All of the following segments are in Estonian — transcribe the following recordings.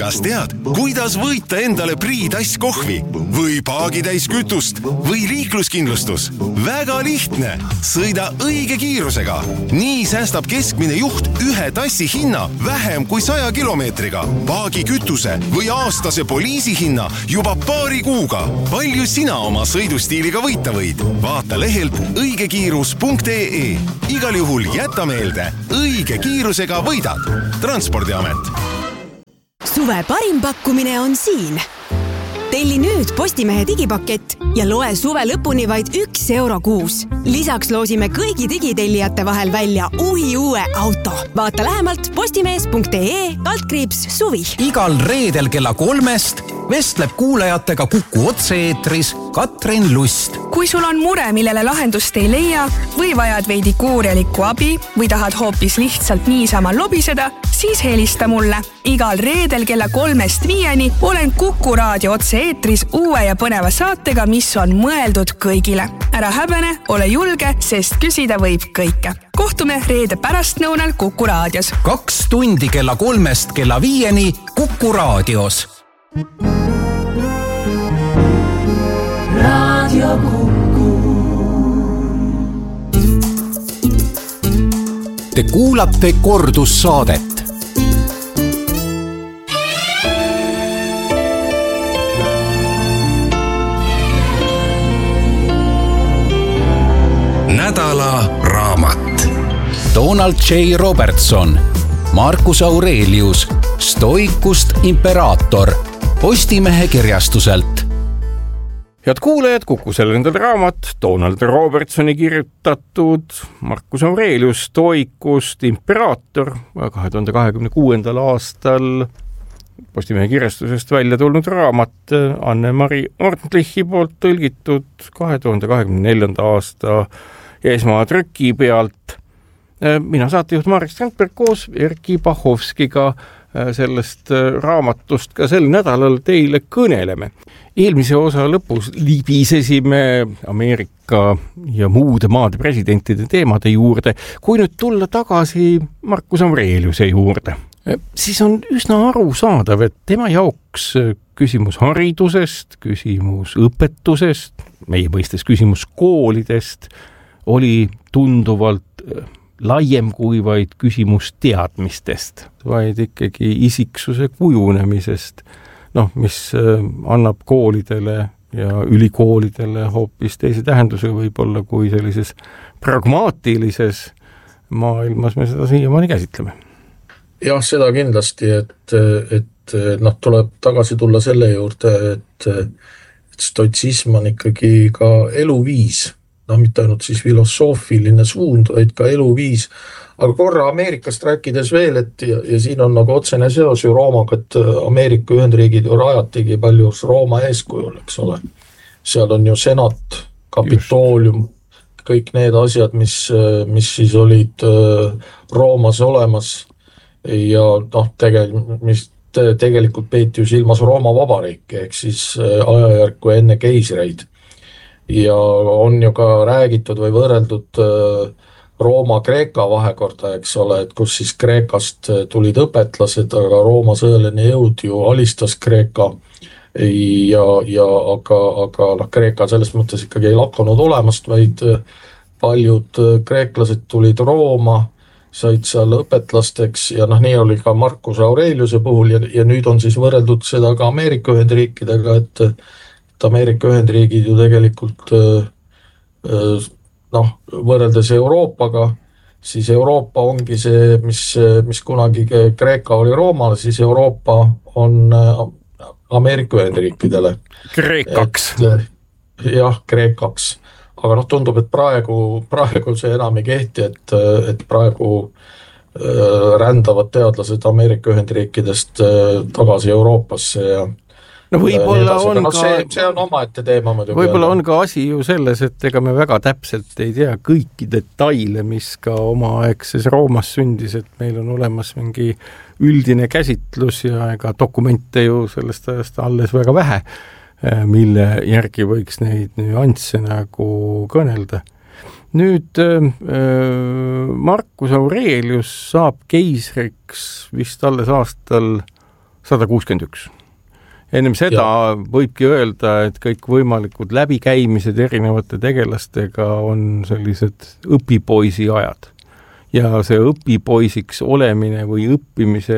Kas tead, kuidas võita endale Priitass kohvi või paagitäis kütust või liikluskindlustus? Väga lihtne. Sõida õige kiirusega. Nii säästab keskmine juht ühe tassi hinna vähem kui 100 kilomeetriga. Paagi kütuse või aastase poliisi hinna juba paari kuuga. Palju sina oma sõidustiiliga võita võid? Vaata lehelt õigekiirus.ee. Igal juhul jäta meelde, õige kiirusega võidad. Transpordiamet. Suve parim pakkumine on siin. Telli nüüd Postimehe digipakett ja loe suve lõpuni vaid €1 kuus. Lisaks loosime kõigi digitellijate vahel välja uue auto. Vaata lähemalt postimees.ee/suvi. Igal reedel kella 3 vestleb kuulajatega Kuku otse-eetris Katrin Lust. Kui sul on mure, millele lahendust ei leia või vajad veidi kuurjalikku abi või tahad hoopis lihtsalt niisama lobiseda, siis helista mulle. Igal reedel kella 3-5 olen Kuku raadio otse-eetris uue ja põneva saatega, mis on mõeldud kõigile. Ära häbene, ole julge, sest küsida võib kõike. Kohtume reede pärastnõunal Kuku raadios. 2 tundi kella 3 kella 5 Kuku raadios. Radio Kuku. Te kuulate kordussaadet. Nädala raamat. Donald J. Robertson, Marcus Aurelius, Stoikust imperaator, Postimehe kirjastuselt. Head kuulajad, Kuku selle endale raamat, Donald Robertsoni kirjutatud Marcus Aurelius, Stoikust imperaator, 2026. aastal Postimehe kirjastusest välja tulnud raamat, Anne-Mari Orntlichi poolt tõlgitud 2024. aasta esmatrüki pealt. Mina saatejuht Marek Strandberg koos Erki Pahovskiga sellest raamatust ka sel nädalal teile kõneleme. Eelmise osa lõpus libisesime Ameerika ja muude maade presidentide teemade juurde. Kui nüüd tulla tagasi Marcus Aureliuse juurde, siis on üsna arusaadav, et tema jaoks küsimus haridusest, küsimus õpetusest, meie mõistes küsimus koolidest oli tunduvalt laiem kui vaid küsimus teadmistest, vaid ikkagi isiksuse kujunemisest, mis annab koolidele ja ülikoolidele hoopis teise tähenduse võib-olla kui sellises pragmaatilises maailmas me seda siiamaani käsitleme. Jah, seda kindlasti, et tuleb tagasi tulla selle juurde, et stoitsism on ikkagi ka eluviis, mitte ainult siis filosoofiline suund, vaid ka eluviis. Aga korra Ameerikast rääkides veel, ja siin on nagu otsene seos ju Roomaga, et Ameerika Ühendriigid ju rajatigi palju Rooma eeskujul, eks ole. Seal on ju senat, kapitoolium, kõik need asjad, mis siis olid Roomas olemas ja tegelikult peeti ju silmas Rooma vabariik, ehk siis ajajärku enne keisreid. Ja on ju ka räägitud või võrreldud Rooma-Kreeka vahekorda, eks ole, et kus siis Kreekast tulid õpetlased, aga Rooma sõjaline jõud ju alistas Kreeka aga Kreeka selles mõttes ikkagi ei lakanud olemast, vaid paljud kreeklased tulid Rooma, said seal õpetlasteks ja nii oli ka Marcus Aureliuse puhul ja nüüd on siis võrreldud seda ka Ameerika Ühendriikidega, et Ameerika Ühendriigid ju tegelikult võrreldes Euroopaga, siis Euroopa ongi see, mis kunagi Kreeka oli Roomale, siis Euroopa on Ameerika Ühendriikidele. Kreekaks. Jah, Kreekaks. Aga tundub, et praegu see enam ei kehti, et praegu rändavad teadlased Ameerika Ühendriikidest tagasi Euroopasse ja võib-olla on see on omaette teema muidugi. Võib-olla on ka asi ju selles, et ega me väga täpselt ei tea kõiki detaile, mis ka omaaegses Roomas sündis, et meil on olemas mingi üldine käsitlus ja ega dokumente ju sellest ajast alles väga vähe, mille järgi võiks neid nüansse nagu kõnelda. Nüüd Marcus Aurelius saab keisriks vist alles aastal 161. Ennem seda võibki öelda, et kõik võimalikud läbikäimised erinevate tegelastega on sellised õpipoisi ajad. Ja see õpipoisiks olemine või õppimise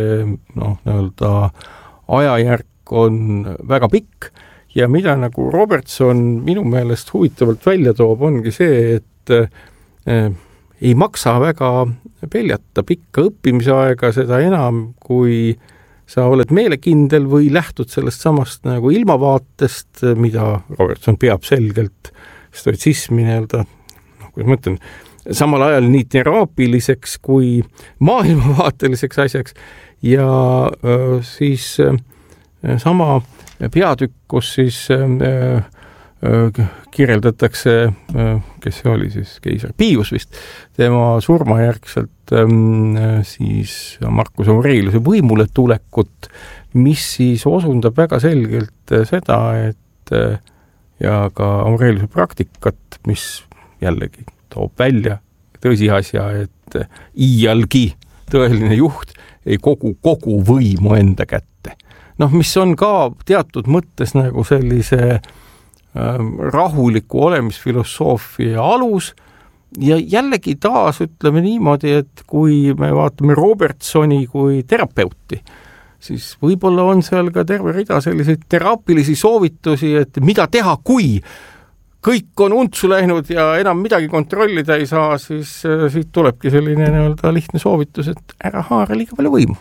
ajajärk on väga pikk ja mida nagu Robertson minu meelest huvitavalt välja toob, ongi see, et ei maksa väga peljata pikka õppimise aega, seda enam, kui sa oled meelekindel või lähtud sellest samast nagu ilmavaatest, mida Robertson peab selgelt stoitsismi kuidas ma ütlen, samal ajal nii teraapiliseks kui maailmavaateliseks asjaks ja siis sama peatükk, kus siis kirjeldatakse, kes see oli siis, keiser Pius vist, tema surmajärgselt siis Marcus Aureliuse võimule tulekut, mis siis osundab väga selgelt seda, et ja ka Aureliuse praktikat, mis jällegi toob välja tõsiasja, et iialgi tõeline juht ei kogu võimu enda kätte. Mis on ka teatud mõttes nagu sellise rahuliku olemisfilosoofia alus ja jällegi taas ütleme niimoodi, et kui me vaatame Robertsoni kui terapeuti, siis võib-olla on seal ka terve rida selliseid teraapilisi soovitusi, et mida teha, kui kõik on untsu läinud ja enam midagi kontrollida ei saa, siis siit tulebki selline lihtne soovitus, et ära haara liiga palju võimu.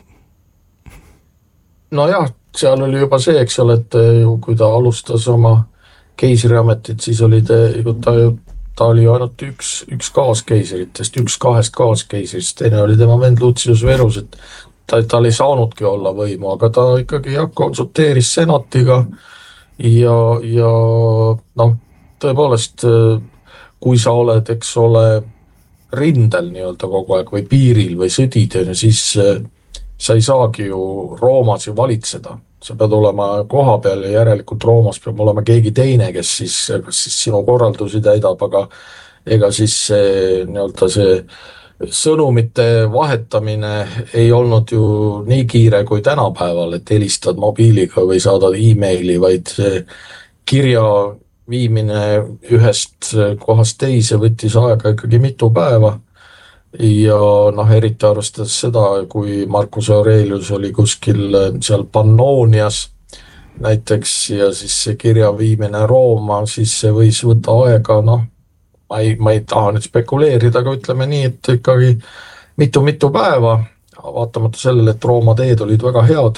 Nojah, seal oli juba see, eks ole, et kui ta alustas oma keisriametit, siis oli ta oli ainult üks kaaskeiseritest, üks 2 kaaskeiserist, teine oli tema vend Lucius Verus, et tal ei saanudki olla võimu, aga ta ikkagi konsulteeris senatiga ja tõepoolest, kui sa oled, eks ole, rindel nii-öelda kogu aeg või piiril või sõdid, siis sa ei saagi ju Roomas ju valitseda. Sa pead olema koha peal ja järelikult Roomas peab olema keegi teine, kes siis sinu korraldusi täidab, aga ega siis see sõnumite vahetamine ei olnud ju nii kiire kui tänapäeval, et helistad mobiiliga või saadad e-maili, vaid kirja viimine ühest kohast teise võttis aega ikkagi mitu päeva. Ja eriti arvestades seda, kui Marcus Aurelius oli kuskil seal Pannonias näiteks ja siis see kirja viimine Rooma, siis see võis võtta aega, ma ei taha nüüd spekuleerida, aga ütleme nii, et ikkagi mitu päeva, vaatamata sellele, et Rooma teed olid väga head.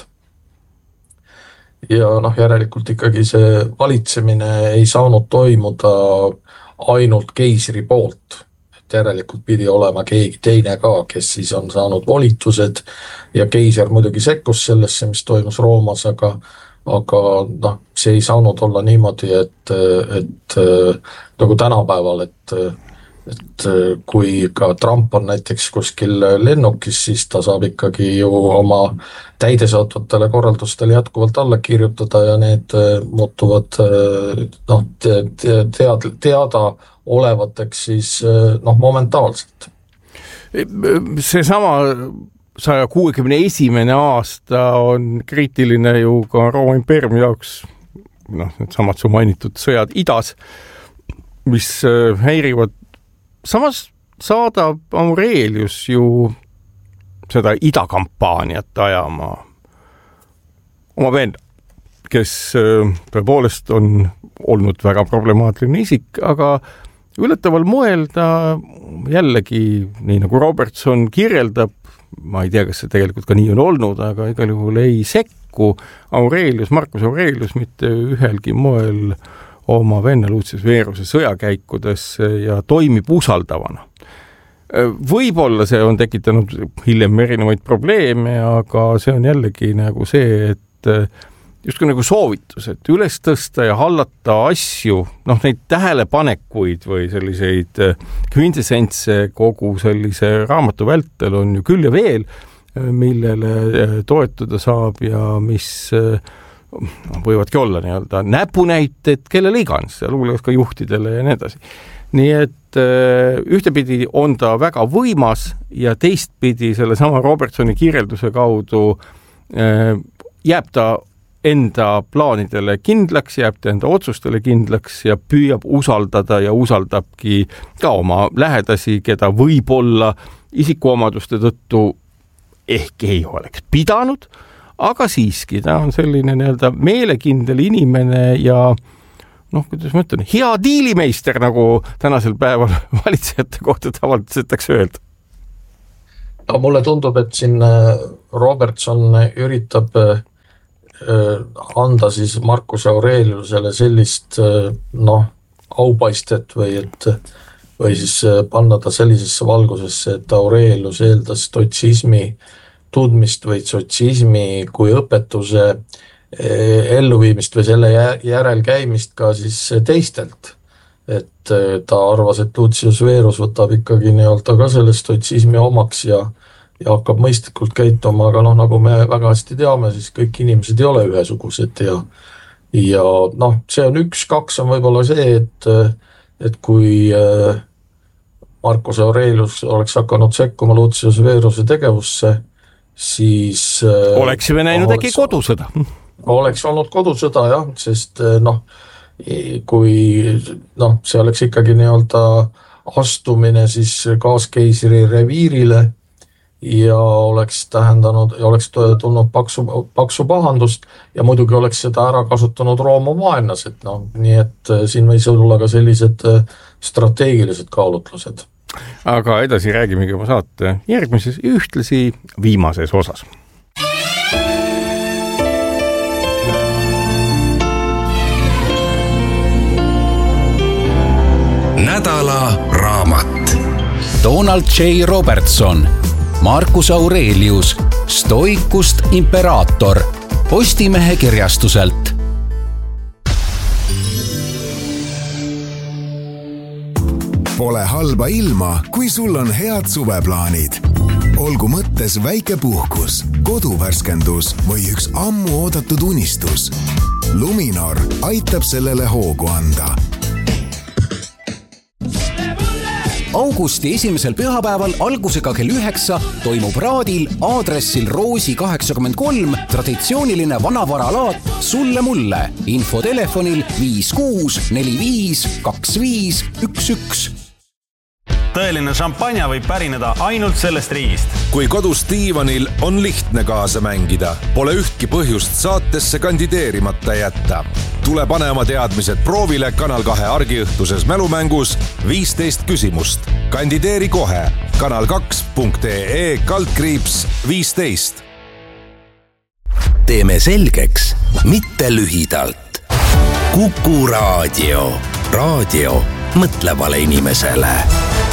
Ja järelikult ikkagi see valitsemine ei saanud toimuda ainult keisri poolt. Järelikult pidi olema keegi teine ka, kes siis on saanud volitused ja keiser muidugi sekkus sellesse, mis toimus Roomas, aga see ei saanud olla niimoodi, et nagu tänapäeval, et kui ka Trump on näiteks kuskil lennukis, siis ta saab ikkagi ju oma täidesaatvatele korraldustele jätkuvalt alla kirjutada ja need muutuvad teada olevateks siis momentaalselt. Seesama 161. aasta on kriitiline ju ka Rooma impeeriumi jaoks, need samad su mainitud sõjad idas, mis häirivad. Samas saadab Aurelius ju seda idakampaaniat ajama oma vend, kes tõepoolest on olnud väga problemaatiline isik, aga ületaval moel ta jällegi, nii nagu Robertson kirjeldab, ma ei tea, kas see tegelikult ka nii on olnud, aga igal juhul ei sekku Marcus Aurelius mitte ühelgi moel oma venna Lucius Veruse sõjakäikudesse ja toimib usaldavana. Võib-olla see on tekitanud hiljem erinevaid probleeme, aga see on jällegi nagu see, et justkui nagu soovitus, et üles tõsta ja hallata asju, neid tähelepanekuid või selliseid kvintessentse kogu sellise raamatu vältel on ju küll ja veel, millele toetuda saab ja mis võivadki olla näpunäited kellele iganes, luules ka juhtidele ja nii edasi. Nii et ühtepidi on ta väga võimas ja teistpidi selle sama Robertsoni kirjelduse kaudu jääb ta enda plaanidele kindlaks, jääb ta enda otsustele kindlaks ja püüab usaldada ja usaldabki ka oma lähedasi, keda võib-olla isikuomaduste tõttu ehk ei oleks pidanud, aga siiski ta on selline nii-öelda meelekindel inimene ja kuidas ma ütlen, hea diilimeister, nagu tänasel päeval valitsejate kohta tavaliselt öelda. No, mulle tundub, et siin Robertson üritab anda siis Marcus Aureliusele sellist aupaistet või siis panna ta sellisesse valgusesse, et Aurelius eeldas stoitsismi tundmist või stoitsismi kui õpetuse elluviimist või selle järel käimist ka siis teistelt. Et ta arvas, et Lucius Verus võtab ikkagi nii-öelda ka selle stoitsismi omaks ja hakkab mõistlikult käituma, aga nagu me väga hästi teame, siis kõik inimesed ei ole ühesugused ja see on 1-2 on võib-olla see, et kui Marcus Aurelius oleks hakanud sekkuma Lucius Veruse tegevusse, siis oleksime näinud äkki kodusõda. Oleks olnud kodusõda, jah, sest kui see oleks ikkagi nii-öelda astumine siis kaaskeisri reviirile ja oleks tulnud paksu pahandust ja muidugi oleks seda ära kasutanud Rooma vaenlased. Nii et siin võis olla ka sellised strateegilised kaalutlused. Aga edasi räägimegi oma saate järgmises ühtlasi viimases osas. Nädala raamat. Donald J. Robertson, Marcus Aurelius, Stoikust imperaator, Postimehe kirjastuselt. Pole halba ilma, kui sul on head suveplaanid. Olgu mõttes väike puhkus, koduvärskendus või üks ammu oodatud unistus. Luminor aitab sellele hoogu anda. Augusti esimesel pühapäeval algusega kell 9 toimub Raadil aadressil Roosi 83 traditsiooniline vanavaralaat Sulle mulle. Info telefonil 56452511. Tõeline šampanja võib pärineda ainult sellest riigist. Kui kodus diivanil on lihtne kaasa mängida, pole ühtki põhjust saatesse kandideerimata jätta. Tule pane oma teadmised proovile Kanal 2 argiõhtuses mälumängus 15 küsimust. Kandideeri kohe kanal2.ee/15. Teeme selgeks, mitte lühidalt. Kuku raadio. Raadio mõtlevale inimesele.